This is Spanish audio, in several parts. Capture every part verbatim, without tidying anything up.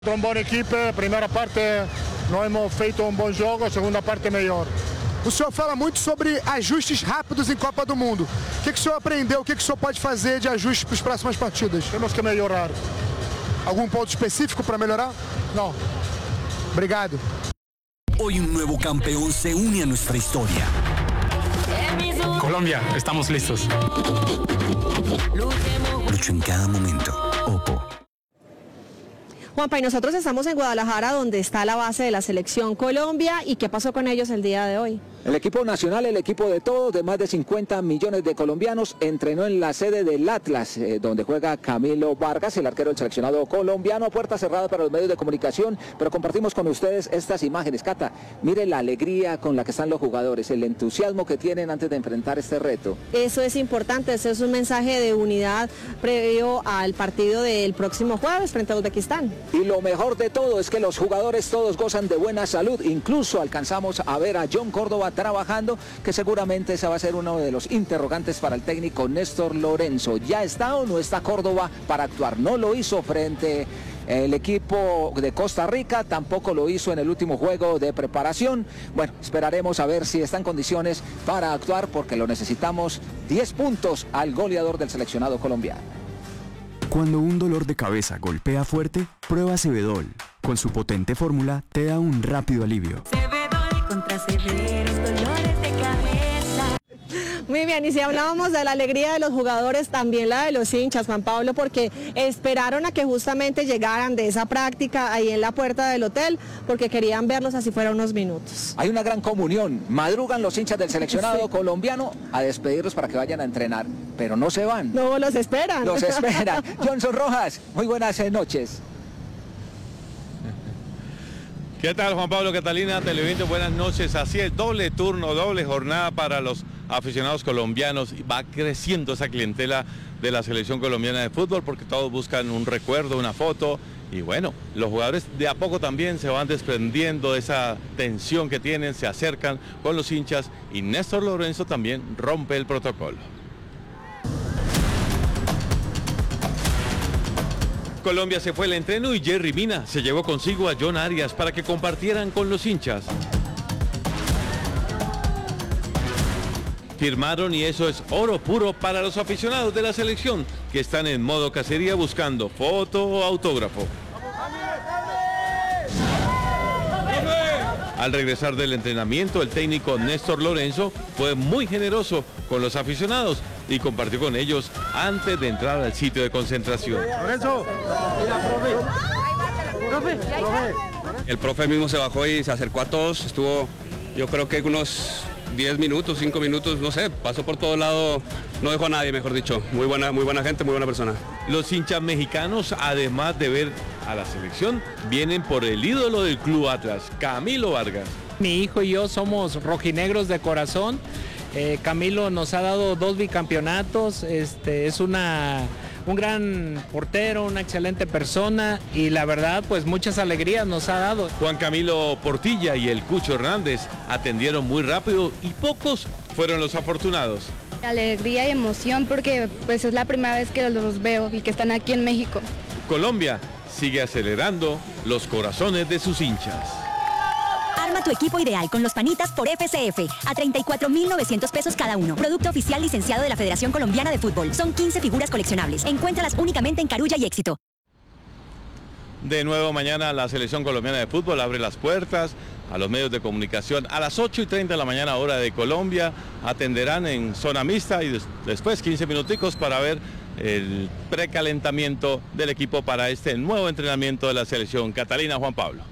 Un buon equipe, primeira parte nós hemos feito um bom jogo, segunda parte melhor. O senhor fala muito sobre ajustes rápidos em Copa do Mundo. O que, que o senhor aprendeu, o que, que o senhor pode fazer de ajustes para as próximas partidas? Temos que melhorar. Algum ponto específico para melhorar? Não. Obrigado. Hoy un nuevo campeón se une a nuestra historia. Colombia, estamos listos. Lucho en cada momento. Oppo. Juanpa, y nosotros estamos en Guadalajara, donde está la base de la Selección Colombia. ¿Y qué pasó con ellos el día de hoy? El equipo nacional, el equipo de todos, de más de cincuenta millones de colombianos, entrenó en la sede del Atlas, eh, donde juega Camilo Vargas, el arquero del seleccionado colombiano. Puerta cerrada para los medios de comunicación, pero compartimos con ustedes estas imágenes. Cata, mire la alegría con la que están los jugadores, el entusiasmo que tienen antes de enfrentar este reto. Eso es importante, eso es un mensaje de unidad previo al partido del próximo jueves frente a Uzbekistán. Y lo mejor de todo es que los jugadores todos gozan de buena salud. Incluso alcanzamos a ver a John Córdoba trabajando, que seguramente ese va a ser uno de los interrogantes para el técnico Néstor Lorenzo. ¿Ya está o no está Córdoba para actuar? No lo hizo frente al equipo de Costa Rica, tampoco lo hizo en el último juego de preparación. Bueno, esperaremos a ver si está en condiciones para actuar, porque lo necesitamos. diez puntos al goleador del seleccionado colombiano. Cuando un dolor de cabeza golpea fuerte, prueba Cebedol. Con su potente fórmula te da un rápido alivio. Cebedol contra severos dolores de cabeza. Muy bien, y si hablábamos de la alegría de los jugadores, también la de los hinchas, Juan Pablo, porque esperaron a que justamente llegaran de esa práctica ahí en la puerta del hotel, porque querían verlos así fuera unos minutos. Hay una gran comunión, madrugan los hinchas del seleccionado sí. colombiano a despedirlos para que vayan a entrenar, pero no se van. No, los esperan. Los esperan. Johnson Rojas, muy buenas noches. ¿Qué tal, Juan Pablo, Catalina, Televidente? Buenas noches. Así es, doble turno, doble jornada para los aficionados colombianos. Va creciendo esa clientela de la selección colombiana de fútbol, porque todos buscan un recuerdo, una foto. Y bueno, los jugadores de a poco también se van desprendiendo de esa tensión que tienen, se acercan con los hinchas, y Néstor Lorenzo también rompe el protocolo. Colombia se fue al entreno y Jerry Mina se llevó consigo a John Arias para que compartieran con los hinchas. Firmaron, y eso es oro puro para los aficionados de la selección, que están en modo cacería buscando foto o autógrafo. Al regresar del entrenamiento, el técnico Néstor Lorenzo fue muy generoso con los aficionados y compartió con ellos antes de entrar al sitio de concentración. Lorenzo. El profe mismo se bajó y se acercó a todos, estuvo yo creo que unos diez minutos, cinco minutos, no sé, pasó por todo lado, no dejó a nadie, mejor dicho. Muy buena, muy buena gente, muy buena persona. Los hinchas mexicanos, además de ver a la selección, vienen por el ídolo del Club Atlas, Camilo Vargas. Mi hijo y yo somos rojinegros de corazón. Eh, Camilo nos ha dado dos bicampeonatos, este, es una, un gran portero, una excelente persona, y la verdad pues muchas alegrías nos ha dado. Juan Camilo Portilla y el Cucho Hernández atendieron muy rápido y pocos fueron los afortunados. Alegría y emoción, porque pues es la primera vez que los veo y que están aquí en México. Colombia sigue acelerando los corazones de sus hinchas. Arma tu equipo ideal con los panitas por F C F a treinta y cuatro mil novecientos pesos cada uno. Producto oficial licenciado de la Federación Colombiana de Fútbol. Son quince figuras coleccionables. Encuéntralas únicamente en Carulla y Éxito. De nuevo mañana la Selección Colombiana de Fútbol abre las puertas a los medios de comunicación. A las ocho y treinta de la mañana, hora de Colombia, atenderán en zona mixta, y des después quince minuticos para ver el precalentamiento del equipo para este nuevo entrenamiento de la selección. Catalina, Juan Pablo.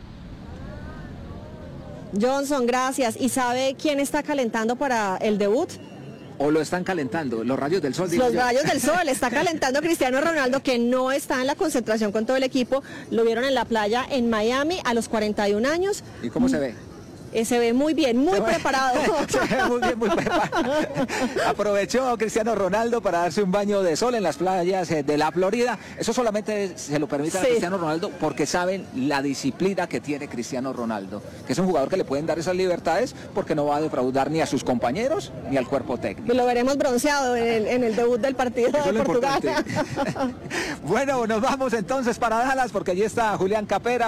Johnson, gracias. ¿Y sabe quién está calentando para el debut? ¿O lo están calentando? Los rayos del sol. Los rayos del sol. Está calentando Cristiano Ronaldo, que no está en la concentración con todo el equipo. Lo vieron en la playa en Miami a los cuarenta y un años. ¿Y cómo se ve? Eh, se ve muy bien, muy preparado. Se ve muy bien, muy preparado. Aprovechó Cristiano Ronaldo para darse un baño de sol en las playas eh, de la Florida. Eso solamente se lo permite a Sí. Cristiano Ronaldo porque saben la disciplina que tiene Cristiano Ronaldo, que es un jugador que le pueden dar esas libertades porque no va a defraudar ni a sus compañeros ni al cuerpo técnico. Lo veremos bronceado en el, en el debut del partido Eso es de lo Portugal. importante. Bueno, nos vamos entonces para Dallas porque allí está Julián Capera.